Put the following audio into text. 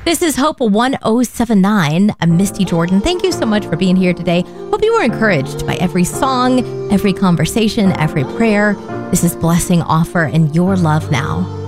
This is Hope 1079. I'm Misty Jordan. Thank you so much for being here today. Hope you were encouraged by every song, every conversation, every prayer. This is Blessing Offer and Your Love Now.